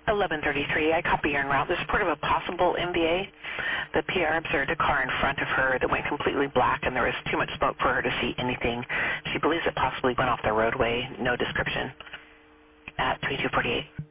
1133, I copy your en route. This is part of a possible MVA. The PR observed a car in front of her that went completely black, and there was too much smoke for her to see anything. She believes it possibly went off the roadway. No description. At 2248.